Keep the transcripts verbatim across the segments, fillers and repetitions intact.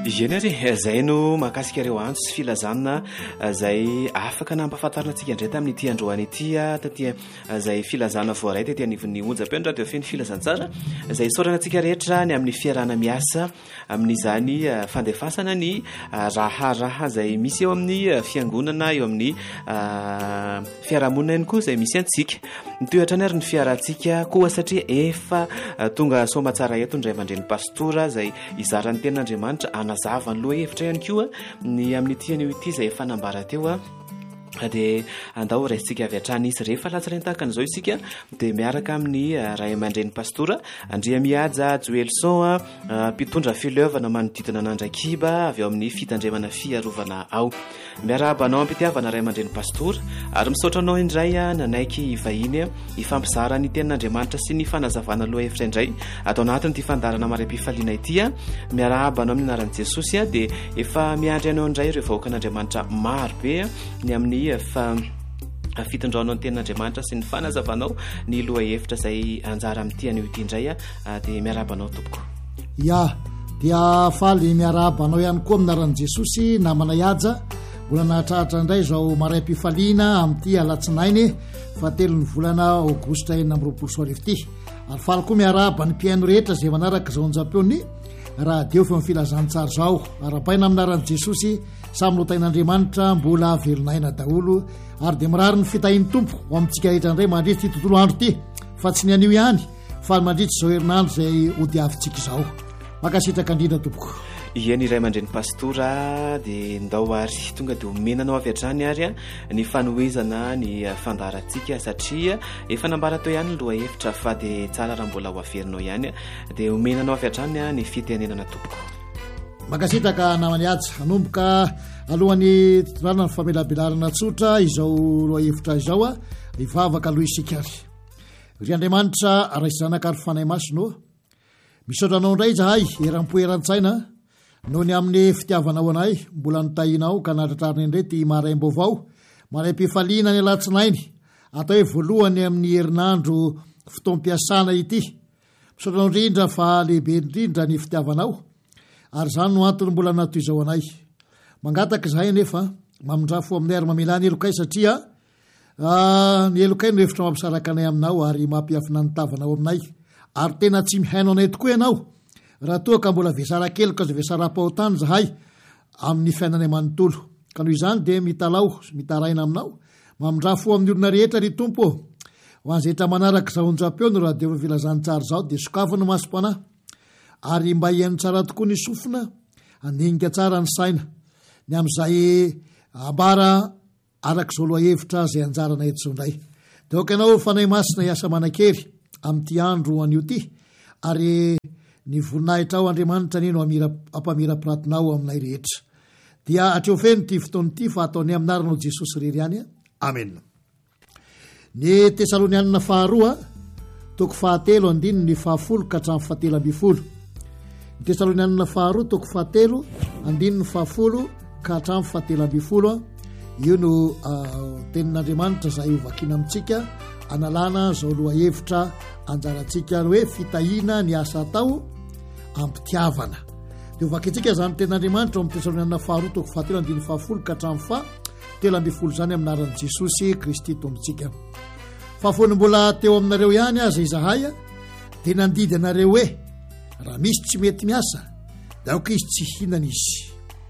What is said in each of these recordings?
Ienary zay no mahakasika ireo antso sy filazanana zay afaka nampahafantarina antsika indray tamin'ity androany ity taty zay filazana voaray tety anivon'ny onjam-peno radio feno filazantsara zay isaorana antsika rehetra ny amin'ny fiarahana miasa amin'izany fandefasana ny raharaha zay misy eo amin'ny fiangonana eo amin'ny fiarahamonina ihany koa zay misy antsika nitohatra ny ary ny fiarahantsika koa satria efa tonga somatsara eto ndray mandreny pastora zay izarany ten'Andriamanitra anazava ny loha hevitra ihany koa ny amin'ny tian'io ity zay efa nambara teo a dia andao raisitsika avy hatrany izy rehefa latsareny tahaka an'izao isika dia miaraka amin'ny ray aman-dreny pastora Andria Mihaja Joelson mpitondra fileovana manodidina an'Andrakiba avy ao amin'ny fitandremana fiarovana ao miarabanao ampitiavana ray aman-dreny pastora ary misaotra anao indray nanaiky ivahiny ifampizara ny tenin'Andriamanitra sy ny fanazavana loha hevitra indray atao anatin'ity fandarana maram-pifaliana ity a miarabanao amin'ny anaran'i Jesosy a dia efa miandry anao indray ireo vahoaka an'Andriamanitra maro be ny amin'ny fa fitondraonao ny tenin'Andriamanitra sy ny fanazavanao ny loha hevitra zay anjara amin'ity an'io ity indray a dia miarabanao tompoko ya dia faly miarabanao ihany koa amin'ny anaran'i Jesosy namana Ihaja mbola nahatrahatra indray zao maray-pifaliana amin'ity alatsinainy fahatelo ny volana aogositra enina amby roapolo sy arivo ity ary faly koa miaraba ny mpiaino rehetra zay manaraka zao onjam-peony raha deo feo filazantsara zao arapaina amin'ny anaran'i Jesosy samy lotain'Andriamanitra mbola velonaina daholo ary dia mirary ny fitahiny tompo ho amintsika rehetra indray mandritsy ity tontolo andro ity fa tsy ny anio ihany fa mandritsy zao herinandro zay odiavintsika izao makasitraka indrindra tompoko iany iray aman-dreny pastora dia ndao ary tonga dia omenanao avy hatrany ary a ny fanohizana ny fandarantsika satria efa nambara teo ihany ny loha hevitra fa dia tsara raha mbola ho averinao ihany dia omenanao avy hatrany a ny fitenenana tompoko makasitraka namany Ihaja anomboka alohan'ny rana ny famelabelarana tsotra izao loha hevitra izao a ivavaka aloha isika ary ry Andriamanitra raisy zanakary fanahy masino misaotra anao indray zahay eram-poeran-tsaina noho ny amin'ny fitiavanao anay mbola nitahinao ka natratrarina indray ty maraim-baovao maray-pifaliana ny alatsinainy atao hoe voalohany amin'ny herinandro fotoam-piasana ity misaotra anao indrindra fa lehibe indrindra ny fitiavanao ary zany no antony mbola natoy izao anay mangataka zahay nefa mamindrafo aminay ary mamela ny elokay satria ny elokay no hevitra mampisaraka anay aminao ary mampiafina nitavanao aminay ary tena tsy mihainao anay tokoa ianao raha toa ka mbola vesara-keloka zay vesaram-pahotany zahay amin'ny fiainanay manontolo ka noho izany dia mitalao mitaraina aminao mamindrafo amin'ny olona rehetra ry tompo ho an'izay manaraka zao onjam-peo no raha dia filazantsara zao dia sokafano masom-panahy ary mba hiaino tsara tokoa ny sofina andinika tsara ny saina ny amin'izay ambara arak'izao loha hevitra zay anjarana eto zao indray dia oka ianao fanahy masina hiasa manan-kery amin'ity andro an'io ty ary ny voninahitra ao Andriamanitra nino ampamira-piratinao aminay rehetra dia atreo feno ty fotoany ity fa ataony aminaranao Jesosy rery ihany amen. Ny Tesalonianina faharoa toko fahatelo andiny ny fahafolo ka hatramin'ny fahatelo amby folo ny Tesalonianina faharoa toko fahatelo andiny ny fahafolo ka hatramin'ny fahatelo amby folo io no tenin'Andriamanitra zay hovakina amintsika analana zao loha hevitra anjarantsika hoe fitahina ny asa atao ampitiavana dia hovakintsika zany tenin'Andriamanitra amin'ny Tesalonianina faharoa toko fahatelo andiny fahafolo ka hatramin'ny fa telo amby folo zany amin'ny anaran'i Jesosy Kristy tombontsika fa fony mbola teo aminareo ihany aza izahay dia nandidy anareo hoe raha misy tsy mety miasa da aoka izy tsy hinana izy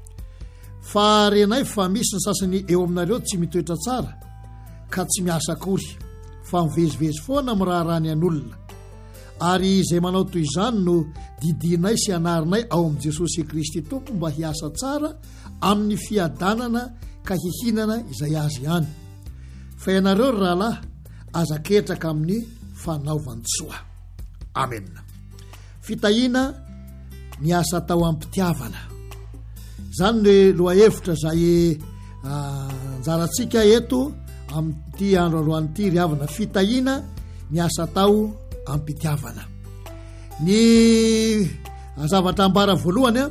fa renay fa misy ny sasany eo aminareo tsy mitoetra tsara ka tsy miasa akory fa mivezivezy foana amin'ny raha rany an'olona ary izay manao toy izany no didinay sy anarinay ao amin'i Jesosy Kristy tompo mba hiasa tsara amin'ny fiadanana ka hihinana izay azy ihany fa ianareo ry rahalahy aza-ketraka amin'ny fanaovantsoa amen. Fitahina ny asa atao ampitiavana zany ny loha hevitra zay anjarantsika eto amin'ity andro alohan'ity ry havana fitahina ny asa atao ampitiavana ny zavatra ambara voalohany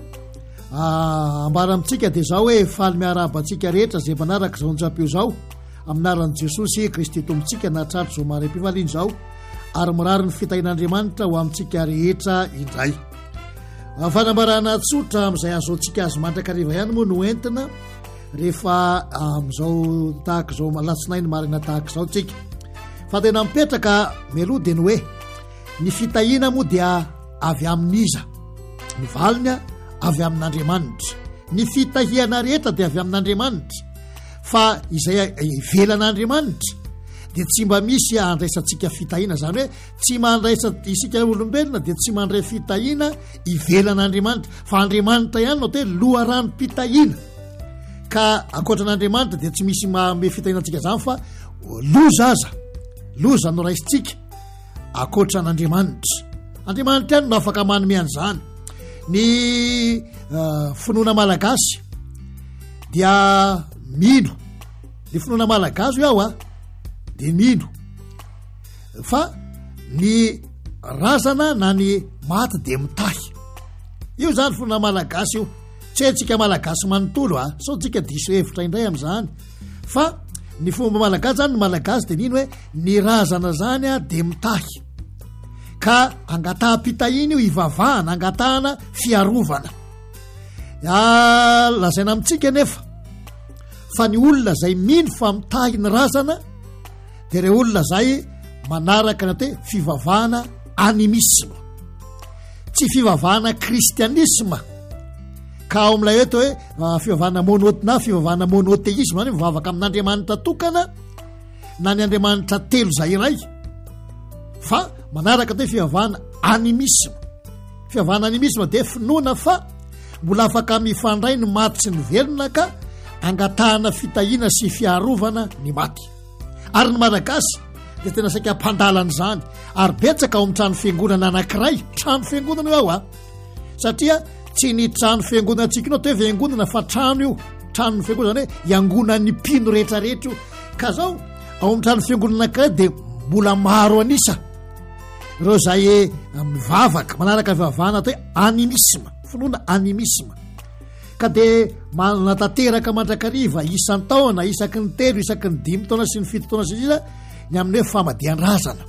a ambara amintsika dia zao hoe faly miarabantsika rehetra zay manaraka zao onjam-peo zao aminaran'i Jesosy Kristy tombontsika nahatratra zao maray-pifaliana zao ary mirary ny fitahin'Andriamanitra ho amintsika rehetra indray fanambarana tsotra amin'izay azo antsika azo mandrakariva ihany moa no entina rehefa amin'izao tahaka izao malatsinainy marina tahaka izao tsika fa tena mipetraka meloha dia ny hoe ny fitahiana moa dia avy amin'iza ny valiny avy amin'Andriamanitra, ny fitahiana rehetra dia avy amin'Andriamanitra, fa izay ivelan'Andriamanitra dia tsy mba misy andraisantsika fitahiana, zany hoe tsy mandraisa isika olombelona dia tsy mandray fitahiana ivelan'Andriamanitra, fa Andriamanitra ihany no hoe loharanom-pitahiana. Ka ankoatran'Andriamanitra dia tsy misy mame fitahiana antsika zany fa loza aza loza no raisitsika ankoatran'Andriamanitra. Andriamanitra ihany no afaka manome an'izany. Ny uh, finoana malagasy dia mino, ny finoana malagasy aho a dia mino, fa ny razana na ny maty dia mitahy. Io zany finoana malagasy io, tsy haintsika malagasy manontolo a sao tsika diso hevitra indray amin'izany, fa ny fomba malagasy zany ny malagasy dia nino hoe ny razana zany a dia mitahy, ka angataha-pitahina io ivavahana, angatahana fiarovana. Lazaina amintsika nefa fa ny olona zay mino fa mitahy ny razana dia ireo olona zay manaraka ny hoe fivavahana animisma, tsy fivavahana kristianisma. Ka ao amin'ilay eto hoe fivavahana mono na fivavahana monoteisma, ny mivavaka amin'Andriamanitra tokana na ny Andriamanitra telo zay iray, fa manaraka hoe fivavahana animisma. Fivavahana animisma dia finoana fa mbola afaka mifandray ny maty sy ny velona, ka angatahana fitahiana sy fiarovana ny maty. Ary ny malagasy dia tena saika mpandalan'izany, ary betsaka ao amin'ny trano fiangonana anankiray, trano fiangonana io ao a, satria tsy ny trano fiangonana antsika nao to hoe fiangonana fa trano io, trano fiangonana zany hoe iangonan'ny mpino rehetrarehetra io. Ka zao ao amin'ny trano fiangonana anankiray dia mbola maro anisa ireo zay mivavaka manaraka vivavahana atao hoe animisma, finoana animisma. Ka dia manatanteraka mandrakariva isan-taona, isaky ny telo, isaky ny dimy taona sy ny fito taona sy sisa ny amin'ny hoe famadihan-drazana,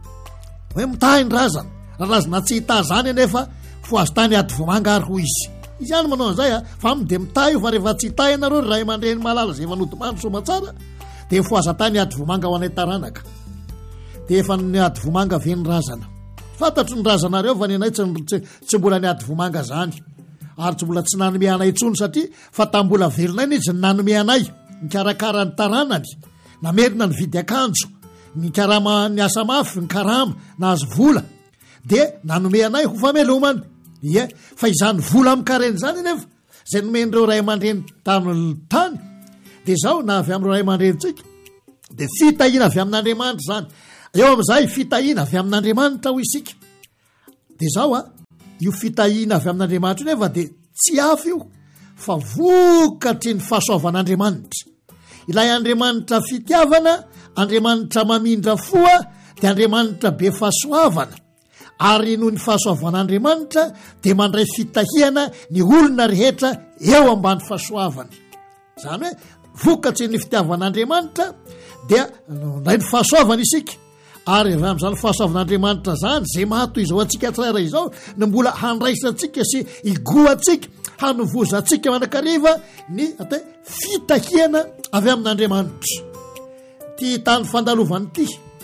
hoe mitahy ny razana. Raha razana tsy hitahy zany anefa fo azo tany ady vomanga ary ho izy izy ihany manao an'izay a, fa aminy dia mitahy io, fa rehefa tsy hitahy ianareo ray aman-dreny malala zay manoto mamy somatsara dia fo aza tany ady vomanga ho anay taranaka, dia efa ny ady vomanga ve ny razana. Fantatro ny razanareo fa ny anay tsy, tsy mbola ny ady vomanga zany, ary tsy mbola tsy nanome anay intsony, satria fa tambola velonay ny izy ny nanome anay nikarakara ny taranany, namerina ny vidy akanjo, ny karama ny asa mafy, ny karama na azo vola, dia nanome anay ho famelomany. Ie, fa izany vola amin'kareny zany nefa zay nomen'ireo ray aman-dreny tamin'ny tany dia zao na avy amin'ireo ray aman-drenitsika dia fitahiana avy amin'Andriamanitra zany. Eo amin'izay fitahiana avy amin'Andriamanitra ho isika dia zao a, io fitahiana avy amin'Andriamanitra io nefa dia tsy afy io fa vokatry ny fahasoavan'Andriamanitra. Ilay Andriamanitra fitiavana, Andriamanitra mamindra foa, dia Andriamanitra be fahasoavana, ary noho ny fahasoavan'Andriamanitra dia mandray fitahiana ny olona rehetra eo ambany fahasoavany. Zany hoe vokatry ny fitiavan'Andriamanitra dia ndray ny fahasoavana isika, ary raha amin'izany fahasoavan'Andriamanitra zany zay mahatoy izao antsika tsirairay izao no mbola handraisantsika sy igoantsika, hanovozantsika manakariva ny atao fitahiana avy amin'Andriamanitra. Ty tany fandalovany ity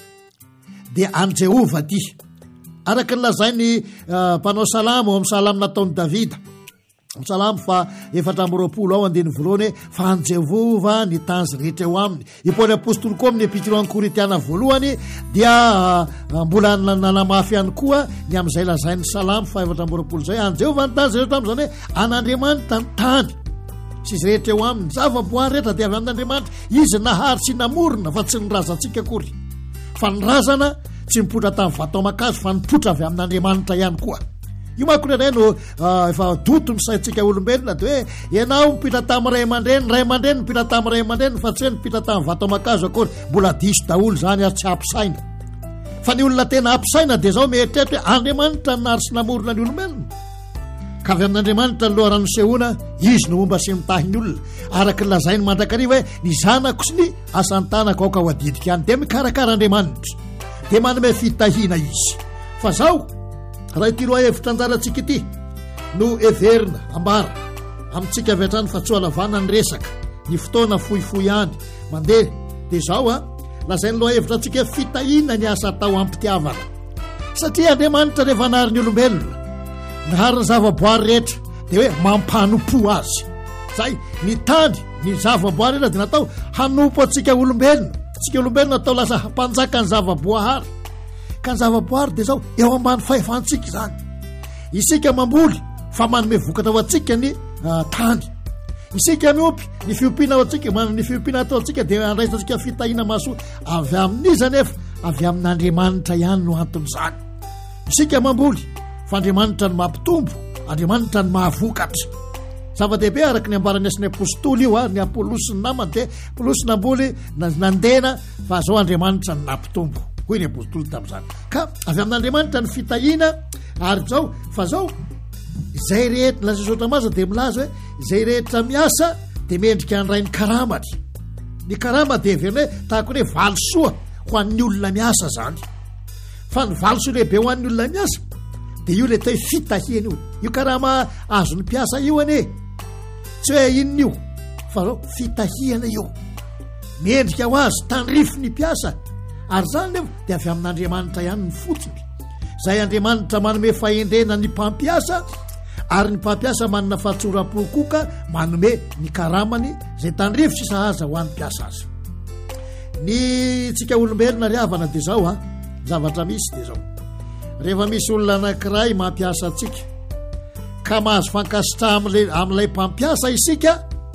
dia an Jehova ty, araka ny lazay ny uh, mpanao salamo amin'ny salamo nataon'i Davida, salamo fa efatra amby roapolo ao andiny voalohany hoe fa an Jehova ny tanjo rehetra eo aminy. I Paoly apôstôly koa amin'ny epitilo any Korintiana voalohany dia uh, mbola nanamafy ihany koa ny amin'izay lazay ny salamo fa efatra amby roapolo zay, an Jehova ny tanjo rehetra aminy, zany hoe an'Andriamanitra ny tany sy izy rehetra eo aminy, zava-boary rehetra dia avy amin'Andriamanitra, izy nahary sy namorona fa tsy ny razantsika akory, fa ny razana tsy mipotra tamin'ny vato aman-kazo fa nipotra avy amin'Andriamanitra ihany koa. Io manko iray no uh, efa doto ny saintsika olombelona dia hoe ianao mipitra tamin'ny ray aman-dreny, ray aman-dreny mipitra tamin'ny ray aman-dreny, fa tsy hoe mipitra tamin'ny vato aman-kazo akory, mbola diso daholo zany ary tsy ampisaina. Fa ny olona tena ampisaina dia zao mieritreritra hoe Andriamanitra ny nahary sy namorona ny olombelona, ka avy amin'Andriamanitra ny loharano sehoana, izy no momba sy mitahy ny olona, araka ny lazainy mandrakariva hoe ny zanako sy ny asany tanako aoka ho adidika any, dia mikarakara Andriamanitra dia manome fitahiana izy. Fa zao raha ity roa hevitra anjarantsika ity, no everina ambara amintsika avy hatrany fa tsoalavana ny resaka ny fotoana fohifohy any mandeha dia zao a lazay ny loha hevitra antsika fitahina ny asa atao ampitiavana satria Andriamanitra rehefa nahary ny olombelona nahary ny zavaboary rehetra dia hoe mampanompo azy zay ny tany ny zavaboary rehetra dia natao hanompo atsika olombelona tsika olombelona natao lasa mpanjaka ny zavaboahary ka ny zavaboary dia zao eo ambany fahefantsika zany isika mamboly fa manome vokatra ho atsika ny uh, tany isika miompy ny fiompiana ao atsika manany fiompiana atao atsika dia andraisantsika fitahina maso avy amin'iza nefa avy amin'Andriamanitra ihany no anton'izany isika mamboly fa Andriamanitra ny mampitombo Andriamanitra ny mahavokatra zava-dehibe araka ny ambarany asiny apôstôly io a ny apôlosy ny namany dia apôlosy namboly nandena fa zao Andriamanitra ny nampitombo hoy ny apôstôly tamin'izany ka avy amin'Andriamanitra ny fitahina ary zao fa zao izay rehetra laza sotra maza dia milaza hoe izay rehetra miasa dia mendrika an'iray ny karamany ny karama dia verina hoe tahaka hoe valosoa ho an'ny olona miasa zany fa ny valosoa lehibe ho an'ny olona miasa dia io le tao fitahiana io io karama azony mpiasa io ane tsy hoe inona io fa zao fitahiana io miendrika ho azy tandrifo ny mpiasa ary zany nefa dia avy amin'Andriamanitra ihany ny fotsiny zay Andriamanitra manome fahendrena ny mpampiasa ary ny mpampiasa manana fahatsoram-po koka manome ny karamany zay tandrifo sy sahaza ho an'ny mpiasa azy ny tsika olombelona ry havana dia zao a zavatra misy dia zao rehefa misy olona anankiray mampiasa atsika ka mahazo fankasitra am'lay amin'ilay mpampiasa isika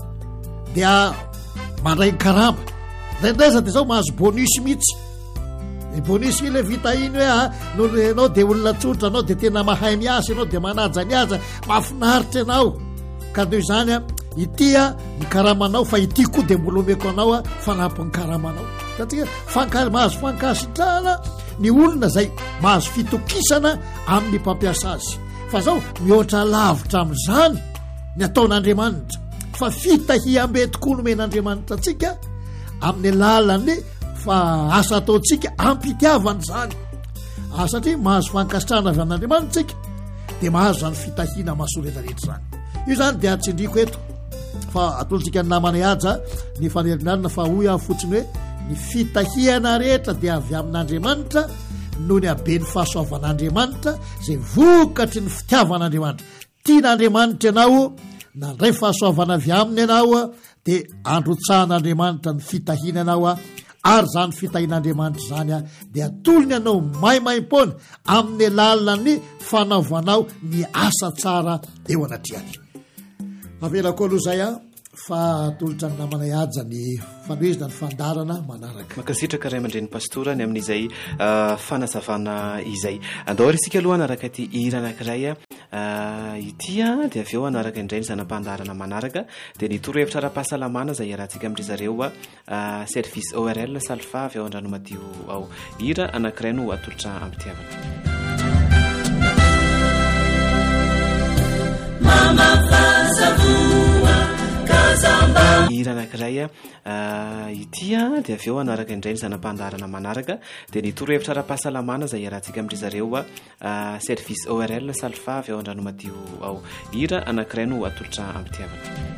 dia mandray ny karama ndraindraiza dia zao mahazo bonus mihitsy ny bonus ile vitahiny hoe a no anao dia olona tsotra anao dia tena mahay miasa ianao dia manaja ny aza mahafinaritra ianao ka noho izany a ity a ny karamanao fa ity koa dia mbola omeko anao a fanampy ny karamanao satria fanka mahazo fankasitrahana ny olona zay mahazo fitokisana amin'ny mpampiasa azy fa zao mihoatra lavitra amin'izany ny ataon'Andriamanitra fa fitahiam-be tokoa nomen'Andriamanitra atsika amin'ny lalany fa asa ataontsika ampitiavana zany ah, satria mahazo fankasitrahana avy amin'Andriamanitra tsika dia mahazo zany fitahiana mahasoa rehetrarehetra zany io zany dia atsindriko eto fa atolotsika ny namana aja ny fanerinarina fa hoy aho fotsiny hoe ny fitahiana rehetra dia avy amin'Andriamanitra noho ny habe ny fahasoavan'Andriamanitra zay vokatry ny fitiavan'Andriamanitra tian'Andriamanitra ianao nandray fahasoavana avy aminy ianao a dia androtsahan'Andriamanitra ny fitahiana anao a ary zany fitahian'Andriamanitra zany a dia atolony anao maimaim-poana amin'ny lalany fanaovanao ny asa tsara eo anatriany avelako aloha zay a fa atolotra ny namanay aja ny fanoezina ny fandarana manaraka makasitraka ray aman-dreny pastora ny amin'izay uh, fanazavana izay andao ary isika aloha anaraka ty hira anankiray a uh, ity a dia avy eo anaraka indray ny zanam-pandarana manaraka dia ny torohevitra ara-pahasalamana zay iarahantsika amin'ry zareo a uh, service O R L salfa avy ao andrano madio ao hira anankiray no atolotra ampitiavana mama fazavua hira anankiray a uh, ity a dia avy eo anaraka indray ny zanam-pandarana manaraka dia ny torohevitra ara-pahasalamana zay iarahantsika amin'ry zareo a uh, service O R L salfa avy ao andrano madio ao hira anankiray no atolotra ampitiavana